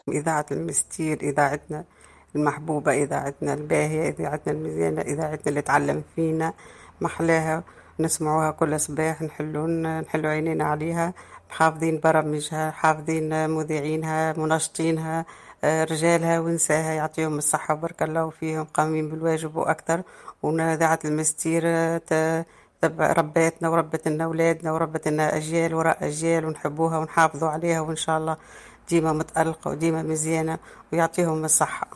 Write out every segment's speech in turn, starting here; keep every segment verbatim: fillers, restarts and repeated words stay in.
إذاعة المستير، إذاعتنا المحبوبة، إذاعتنا الباهية، إذاعتنا المزيانة، إذاعتنا اللي تعلم فينا محلاها، نسمعوها كل صباح، نحلون نحلو عينينا عليها، حافظين برامجها، حافظين مذيعينها، منشطينها، آه، رجالها ونساها يعطيهم الصحة وبارك الله فيهم، قامين بالواجب وأكثر. وإذاعة المستير آه، ت- تبع رباتنا وربت لنا أولادنا وربت لنا أجيال وراء أجيال، ونحبوها ونحافظوا عليها، وإن شاء الله ديما متألقة وديما مزيانة ويعطيهم الصحة.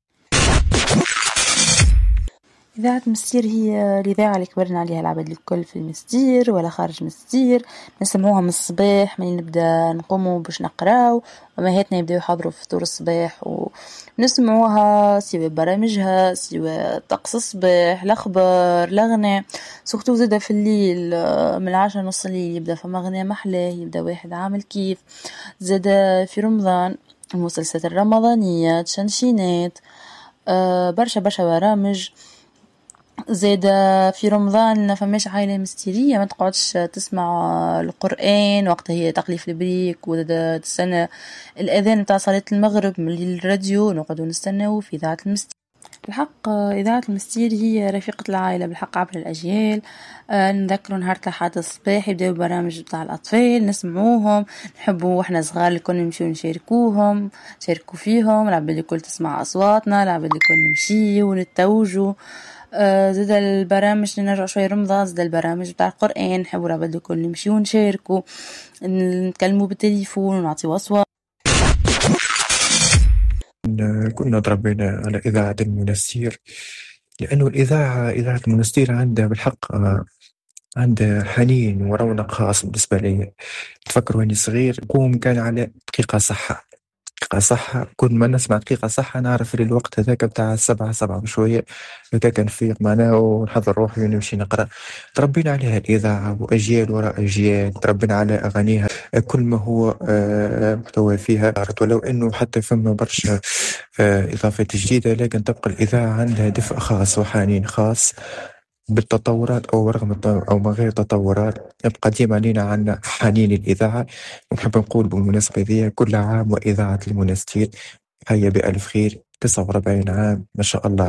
إذاعة مستير هي الإذاعة اللي كبرنا عليها العباد الكل في المستير ولا خارج مستير. نسمعوها من الصباح من نبدأ نقوموا باش نقراو ومهاتنا يبدأوا يحضروا فطور الصباح، ونسمعوها سواء برامجها سواء طقس الصباح الأخبار الأغنية. سوقتو زادة في الليل من العشرة نص الليل يبدأ فما أغنية محلاه، يبدأ واحد عامل كيف. زادة في رمضان المسلسلات الرمضانية تشنشينات، أه برشا برشا برامج. زادة في رمضان فماش عائلة مستيرية ما تقعدش تسمع القرآن وقتها هي تقليف البريك، وزادة تستنى الأذان بتاع صلاة المغرب من الراديو نقعدوا نستناو في إذاعة المستير. بالحق إذاعة المستير هي رفيقة العائلة بالحق عبر الأجيال. أه نذكروا نهار الأحد الصباح يبدأوا برامج بتاع الأطفال نسمعوهم، نحبوا وإحنا صغار الكل نمشيو نشاركوهم نشاركوا فيهم، العباد الكل تسمع أصواتنا، العباد الكل نمشي ونتوجوا. آه زاد البرامج نرجع شوي رمضان، زاد البرامج بتاع القرآن نحبوا العباد الكل نمشي ونشاركوا، نتكلموا بالتليفون ونعطيوا أصوات. كنا تربينا على إذاعة المنستير، لأنه الإذاعة إذاعة المنستير عندها بالحق آه، عندها حنين ورونق خاص بالنسبة لي. تفكر واني صغير قوم كان على دقيقة صحة دقيقة صحة، كل ما نسمع دقيقة صحة نعرف الوقت هذاك بتاع السبعة سبعة بشوية هكاك نفيق معناه ونحضر روحي ونمشي نقرأ. تربينا عليها الإذاعة وأجيال وراء أجيال، تربينا على أغانيها كل ما هو آه، محتوى فيها، ولو أنه حتى فما برشا آه، إضافات جديدة، لكن تبقى الإذاعة عندها دفء خاص وحنين خاص بالتطورات أو رغم الت- أو من غير تطورات. يبقى ديما علينا عنا حنين الإذاعة. ونحب نقول بالمناسبة ذي كل عام وإذاعة المنستير حيا بألف خير، تسعة وأربعين عام ما شاء الله.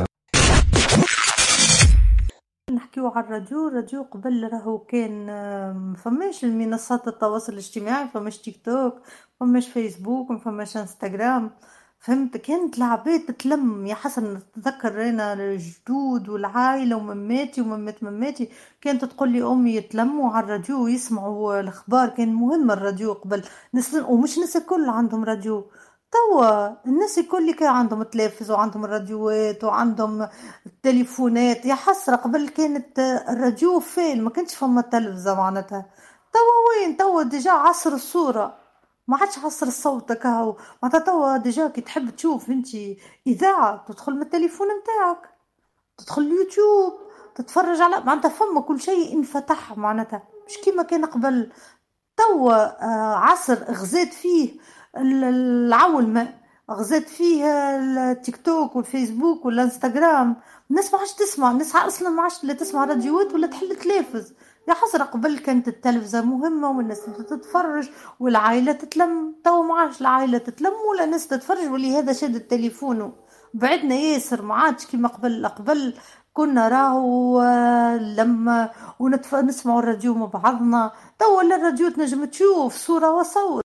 نحكيو على الراديو. الراديو قبل راهو كان آم، فماش المنصات التواصل الاجتماعي، فماش تيك توك، فماش فيسبوك، فماش انستغرام. فهمت؟ كانت العباد تتلم يا حسن. نتذكر انا الجدود والعائله ومماتي وممات مماتي كانت تقول لي امي يتلموا على الراديو ويسمعوا الاخبار. كان مهم الراديو قبل ناس، ومش ناس الكل عندهم راديو. توا الناس الكل اللي كان عندهم تلفز وعندهم الراديوات وعندهم التليفونات. يا حسرة قبل كانت الراديو فين، ما كانش فما تلفزة معناتها. توا وين؟ توا ديجا عصر الصورة، ما عادش عصر الصوت كهو. معناتها توا ديجا كي تحب تشوف انتي إذاعة تدخل من التليفون متاعك، تدخل اليوتيوب تتفرج على، معناتها فما كل شيء انفتح معناتها، مش كيما كان قبل. توا آه، عصر غزات فيه ال- العولمة، غزات فيه التيك توك والفيسبوك والانستغرام. الناس ما عادش تسمع، الناس اصلا ما عادش لا تسمع راديوات ولا تحل تلفز. يا حسرة قبل كانت التلفزة مهمة والناس تتفرج والعائلة تتلم. توا ما عادش العائلة تتلم ولا الناس تتفرج، ولهذا شاد التليفون بعدنا ياسر. ما عادش كيما قبل. قبل كنا راهو آه، لما ونسمعوا الراديو مع بعضنا. توا لا الراديو تنجم تشوف صورة وصوت.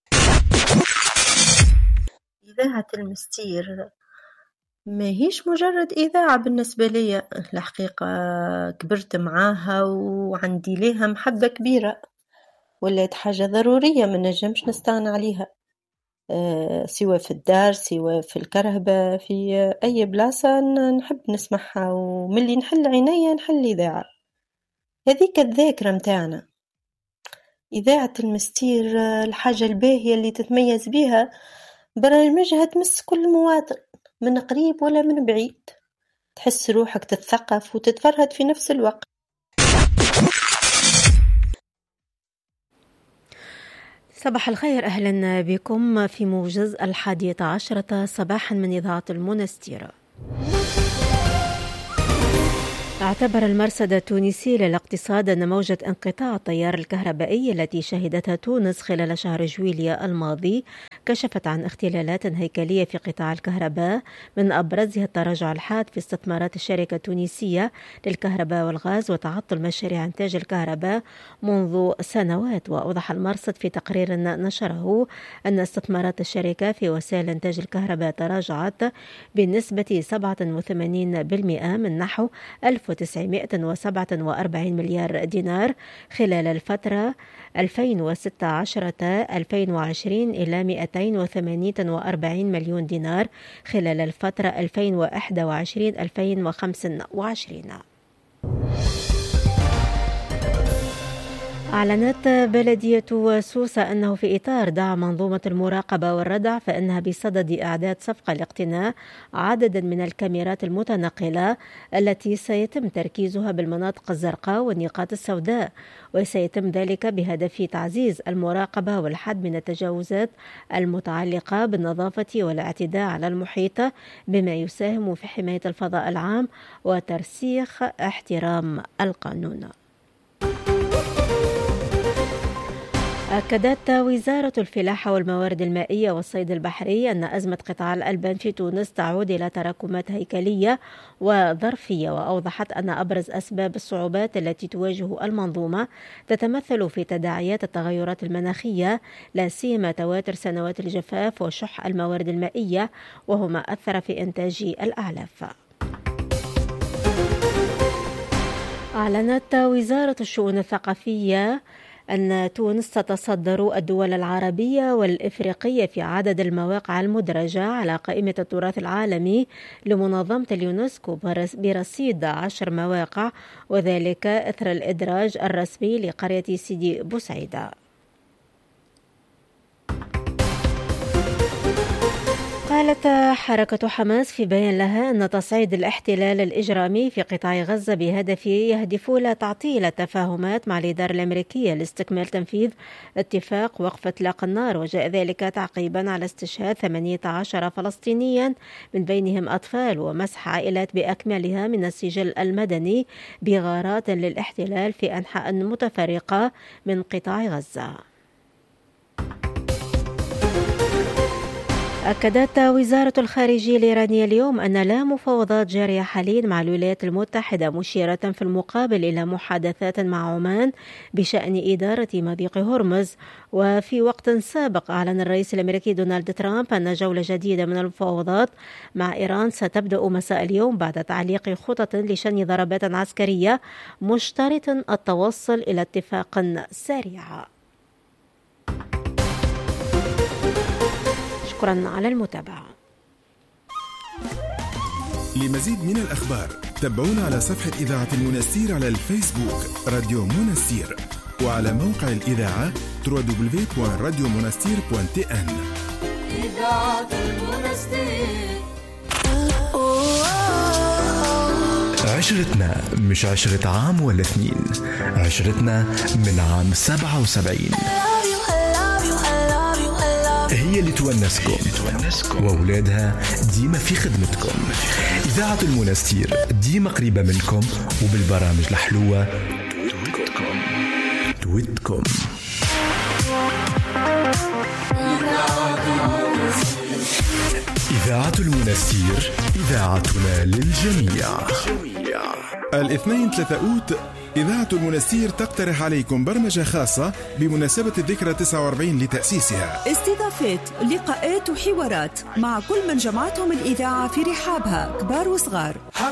إذاعة المستير ما هيش مجرد إذاعة بالنسبة لي، الحقيقة كبرت معاها وعندي ليها محبة كبيرة، ولات حاجة ضرورية ما نجمش نستغنى عليها. أه سواء في الدار سواء في الكرهبة في أي بلاصة نحب نسمعها، وملي نحل عينيا نحل إذاعة. هذيك الذاكرة متاعنا. إذاعة المستير الحاجة الباهية اللي تتميز بها برامجها تمس كل مواطن من قريب ولا من بعيد، تحس روحك تتثقف وتتفرهد في نفس الوقت. صباح الخير، أهلا بكم في موجز الحادية عشرة صباحا من إذاعة المنستير. اعتبر المرصد التونسي للاقتصاد أن موجة انقطاع التيار الكهربائي التي شهدتها تونس خلال شهر جويلية الماضي كشفت عن اختلالات هيكلية في قطاع الكهرباء، من أبرزها التراجع الحاد في استثمارات الشركة التونسية للكهرباء والغاز وتعطل مشاريع إنتاج الكهرباء منذ سنوات. وأوضح المرصد في تقرير نشره أن استثمارات الشركة في وسائل إنتاج الكهرباء تراجعت بنسبة سبعة وثمانين بالمئة من نحو ألف وتسعمائة وسبعة وأربعين مليار دينار خلال الفترة ألفين وستة عشر ألفين وعشرين إلى مئتين وثمانية وأربعين مليون دينار خلال الفترة ألفين وواحد وعشرين ألفين وخمسة وعشرين. أعلنت بلدية سوسة أنه في إطار دعم منظومة المراقبة والردع فإنها بصدد إعداد صفقة لاقتناء عددا من الكاميرات المتنقلة التي سيتم تركيزها بالمناطق الزرقاء والنقاط السوداء، وسيتم ذلك بهدف تعزيز المراقبة والحد من التجاوزات المتعلقة بالنظافة والاعتداء على المحيط، بما يساهم في حماية الفضاء العام وترسيخ احترام القانون. أكدت وزارة الفلاحة والموارد المائية والصيد البحري أن أزمة قطاع الألبان في تونس تعود إلى تراكمات هيكلية وظرفية، وأوضحت أن أبرز أسباب الصعوبات التي تواجه المنظومة تتمثل في تداعيات التغيرات المناخية، لا سيما تواتر سنوات الجفاف وشح الموارد المائية، وهما أثر في إنتاج الأعلاف. أعلنت وزارة الشؤون الثقافية أن تونس تتصدر الدول العربية والإفريقية في عدد المواقع المدرجة على قائمة التراث العالمي لمنظمة اليونسكو برصيد عشر مواقع، وذلك إثر الإدراج الرسمي لقرية سيدي بوسعيدة. قالت حركة حماس في بيان لها أن تصعيد الاحتلال الإجرامي في قطاع غزة بهدف يهدف إلى تعطيل التفاهمات مع الإدارة الأمريكية لاستكمال تنفيذ اتفاق وقف إطلاق النار، وجاء ذلك تعقيبا على استشهاد ثمانية عشر فلسطينيا من بينهم أطفال ومسح عائلات بأكملها من السجل المدني بغارات للاحتلال في أنحاء متفرقة من قطاع غزة. أكدت وزارة الخارجية الإيرانية اليوم أن لا مفاوضات جارية حاليا مع الولايات المتحدة، مشيرة في المقابل إلى محادثات مع عمان بشأن إدارة مضيق هرمز. وفي وقت سابق أعلن الرئيس الأمريكي دونالد ترامب أن جولة جديدة من المفاوضات مع إيران ستبدأ مساء اليوم بعد تعليق خطط لشن ضربات عسكرية، مشترطا التوصل إلى اتفاق سريع. شكرا على المتابعة. لمزيد من الأخبار تابعونا على صفحة إذاعة المنستير على الفيسبوك راديو منستير، وعلى موقع الإذاعة دبليو دبليو دبليو دوت راديو منستير دوت تي إن. إذاعة المنستير. عشرتنا مش عشرة عام ولا اثنين، عشرتنا من عام سبعة وسبعين هي اللي تونسكم وأولادها ديما في خدمتكم. إذاعة المنستير ديما قريبة منكم وبالبرامج الحلوة تويتكم تويتكم. إذاعة المنستير إذاعتنا للجميع. الاثنين ثلاثة أوت إذاعة المنستير تقترح عليكم برمجة خاصة بمناسبة الذكرى تسعة وأربعين لتأسيسها، استضافات، لقاءات وحوارات مع كل من جمعتهم الإذاعة في رحابها، كبار وصغار.